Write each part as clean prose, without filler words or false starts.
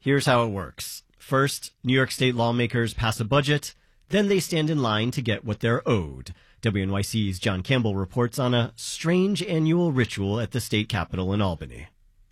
Here's how it works. First, New York State lawmakers pass a budget, then they stand in line to get what they're owed. WNYC's John Campbell reports on a strange annual ritual at the state capitol in Albany.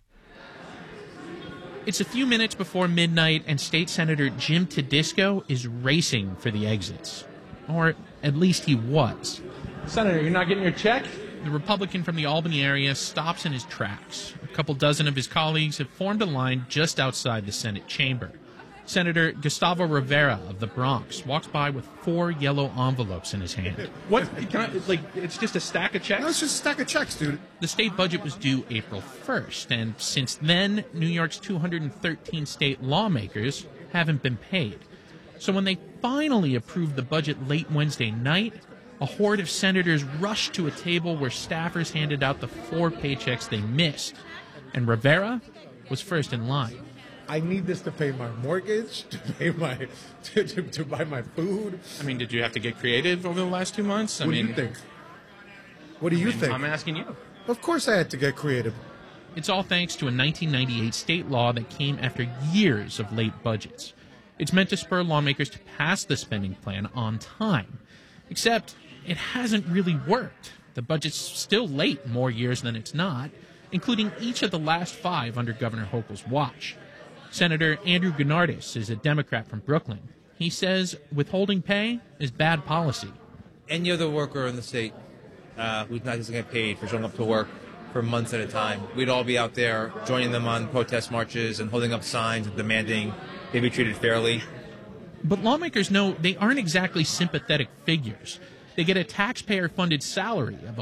It's a few minutes before midnight, and State Senator Jim Tedisco is racing for the exits. Or at least he was. Senator, you're not getting your check? The Republican from the Albany area stops in his tracks. A couple dozen of his colleagues have formed a line just outside the Senate chamber. Senator Gustavo Rivera of the Bronx walks by with 4 yellow envelopes in his hand. What? It's just a stack of checks? No, it's just a stack of checks, dude. The state budget was due April 1st, and since then, New York's 213 state lawmakers haven't been paid. So when they finally approved the budget late Wednesday night, a horde of senators rushed to a table where staffers handed out the 4 paychecks they missed, and Rivera was first in line. I need this to pay my mortgage, to pay my to buy my food. I mean, did you have to get creative over the last 2 months? What do you think? What do you think? I'm asking you. Of course I had to get creative. It's all thanks to a 1998 state law that came after years of late budgets. It's meant to spur lawmakers to pass the spending plan on time. Except it hasn't really worked. The budget's still late more years than it's not, including each of the last 5 under Governor Hochul's watch. Senator Andrew Gennardis is a Democrat from Brooklyn. He says withholding pay is bad policy. Any other worker in the state who's not getting paid for showing up to work for months at a time, we'd all be out there joining them on protest marches and holding up signs and demanding they be treated fairly. But lawmakers know they aren't exactly sympathetic figures. They get a taxpayer-funded salary of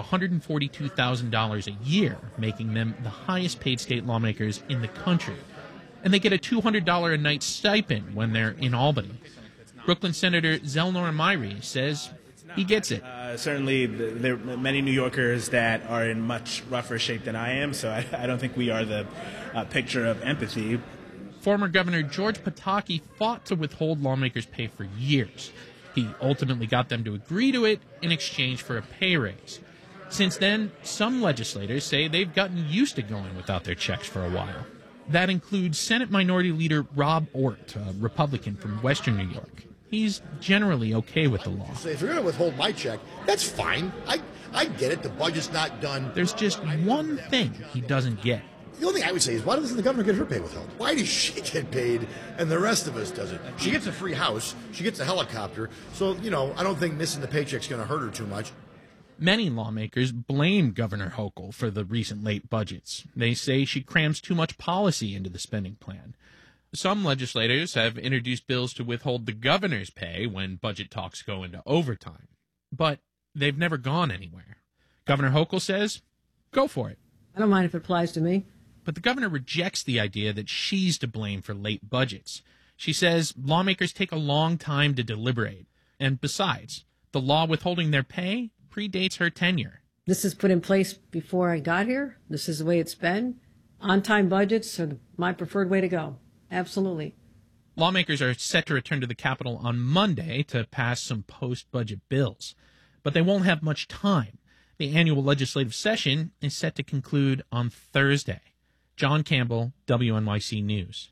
$142,000 a year, making them the highest-paid state lawmakers in the country. And they get a $200 a night stipend when they're in Albany. Brooklyn Senator Zelnor Myrie says he gets it. Certainly, there are many New Yorkers that are in much rougher shape than I am, so I don't think we are the picture of empathy. Former Governor George Pataki fought to withhold lawmakers' pay for years. He ultimately got them to agree to it in exchange for a pay raise. Since then, some legislators say they've gotten used to going without their checks for a while. That includes Senate Minority Leader Rob Ort, a Republican from Western New York. He's generally okay with the law. If you're going to withhold my check, that's fine. I get it. The budget's not done. There's just one thing he doesn't get. The only thing I would say is, why doesn't the governor get her pay withheld? Why does she get paid and the rest of us doesn't? She gets a free house. She gets a helicopter. So, I don't think missing the paycheck's going to hurt her too much. Many lawmakers blame Governor Hochul for the recent late budgets. They say she crams too much policy into the spending plan. Some legislators have introduced bills to withhold the governor's pay when budget talks go into overtime. But they've never gone anywhere. Governor Hochul says, go for it. I don't mind if it applies to me. But the governor rejects the idea that she's to blame for late budgets. She says lawmakers take a long time to deliberate. And besides, the law withholding their pay predates her tenure. This is put in place before I got here. This is the way it's been. On-time budgets are my preferred way to go. Absolutely. Lawmakers are set to return to the Capitol on Monday to pass some post-budget bills. But they won't have much time. The annual legislative session is set to conclude on Thursday. John Campbell, WNYC News.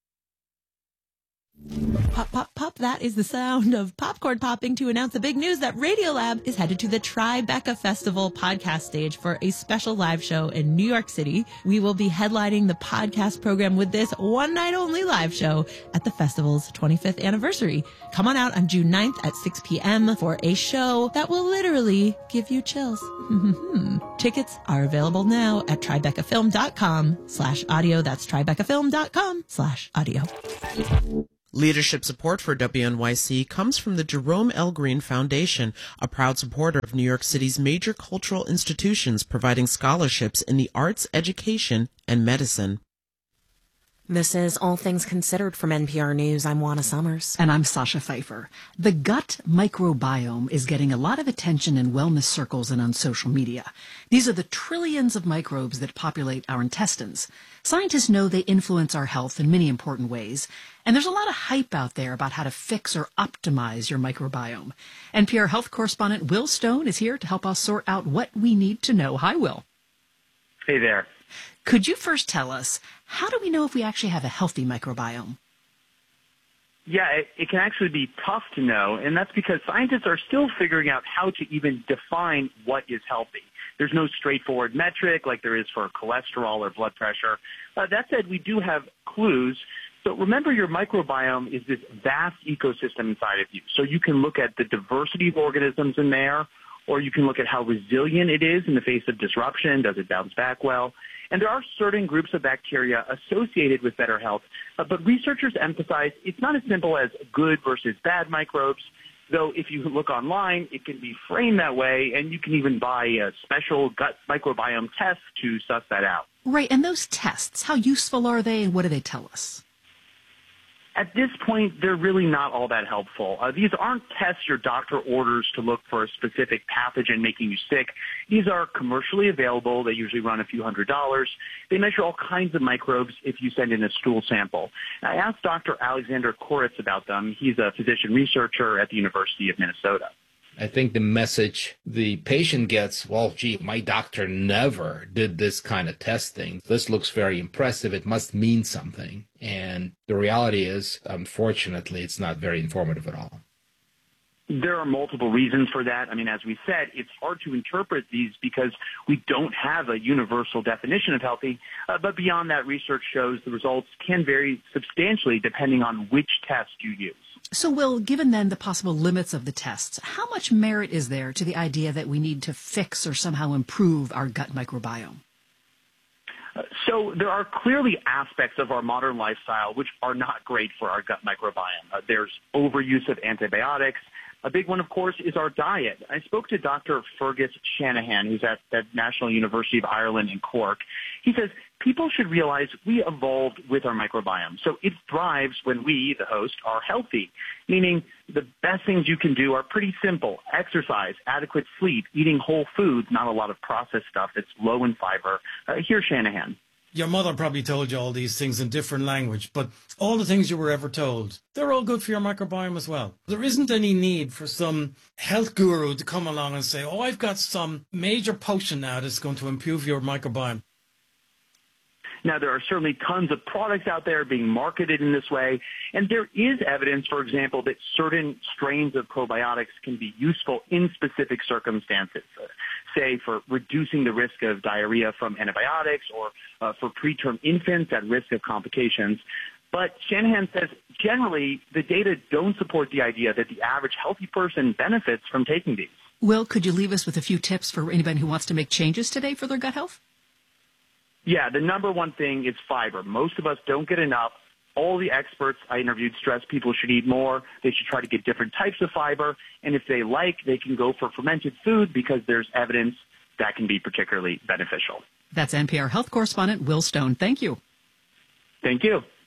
Pop, pop, pop. That is the sound of popcorn popping to announce the big news that Radiolab is headed to the Tribeca Festival podcast stage for a special live show in New York City. We will be headlining the podcast program with this one night only live show at the festival's 25th anniversary. Come on out on June 9th at 6 p.m. for a show that will literally give you chills. Tickets are available now at tribecafilm.com/audio. That's tribecafilm.com/audio. Leadership support for WNYC comes from the Jerome L. Green Foundation, a proud supporter of New York City's major cultural institutions providing scholarships in the arts, education, and medicine. This is All Things Considered from NPR News. I'm Juana Summers. And I'm Sasha Pfeiffer. The gut microbiome is getting a lot of attention in wellness circles and on social media. These are the trillions of microbes that populate our intestines. Scientists know they influence our health in many important ways, and there's a lot of hype out there about how to fix or optimize your microbiome. NPR health correspondent Will Stone is here to help us sort out what we need to know. Hi, Will. Hey there. Could you first tell us, How do we know if we actually have a healthy microbiome? Yeah, it can actually be tough to know, and that's because scientists are still figuring out how to even define what is healthy. There's no straightforward metric like there is for cholesterol or blood pressure. That said, we do have clues. So remember, your microbiome is this vast ecosystem inside of you. So you can look at the diversity of organisms in there, or you can look at how resilient it is in the face of disruption. Does it bounce back well? And there are certain groups of bacteria associated with better health, but researchers emphasize it's not as simple as good versus bad microbes, though if you look online, it can be framed that way, and you can even buy a special gut microbiome test to suss that out. Right, and those tests, how useful are they, and what do they tell us? At this point, they're really not all that helpful. These aren't tests your doctor orders to look for a specific pathogen making you sick. These are commercially available. They usually run a few $100s. They measure all kinds of microbes if you send in a stool sample. I asked Dr. Alexander Koritz about them. He's a physician researcher at the University of Minnesota. I think the message the patient gets, well, gee, my doctor never did this kind of testing. This looks very impressive. It must mean something. And the reality is, unfortunately, it's not very informative at all. There are multiple reasons for that. I mean, as we said, it's hard to interpret these because we don't have a universal definition of healthy. But beyond that, research shows the results can vary substantially depending on which test you use. So, Will, given then the possible limits of the tests, how much merit is there to the idea that we need to fix or somehow improve our gut microbiome? So there are clearly aspects of our modern lifestyle which are not great for our gut microbiome. There's overuse of antibiotics. A big one, of course, is our diet. I spoke to Dr. Fergus Shanahan, who's at the National University of Ireland in Cork. He says people should realize we evolved with our microbiome. So it thrives when we, the host, are healthy, meaning the best things you can do are pretty simple. Exercise, adequate sleep, eating whole foods, not a lot of processed stuff that's low in fiber. Here's Shanahan. Your mother probably told you all these things in different language, but all the things you were ever told, they're all good for your microbiome as well. There isn't any need for some health guru to come along and say, oh, I've got some major potion now that's going to improve your microbiome. Now, there are certainly tons of products out there being marketed in this way, and there is evidence, for example, that certain strains of probiotics can be useful in specific circumstances, say for reducing the risk of diarrhea from antibiotics or for preterm infants at risk of complications. But Shanahan says generally the data don't support the idea that the average healthy person benefits from taking these. Will, could you leave us with a few tips for anybody who wants to make changes today for their gut health? Yeah, the number one thing is fiber. Most of us don't get enough. All the experts I interviewed stress people should eat more. They should try to get different types of fiber. And if they like, they can go for fermented food because there's evidence that can be particularly beneficial. That's NPR health correspondent Will Stone. Thank you. Thank you.